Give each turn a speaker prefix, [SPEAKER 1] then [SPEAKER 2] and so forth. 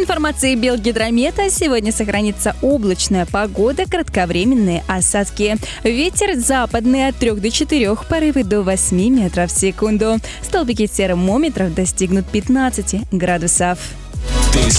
[SPEAKER 1] информации Белгидромета сегодня сохранится облачная погода, кратковременные осадки. Ветер западный от 3 до 4, порывы до 8 метров в секунду. Столбики термометров достигнут 15 градусов.
[SPEAKER 2] Ты